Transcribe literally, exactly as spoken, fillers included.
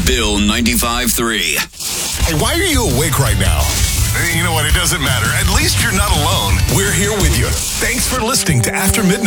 Bill ninety-five three. Hey, why are you awake right now? You know what? It doesn't matter. At least you're not alone. We're here with you. Thanks for listening to After Midnight.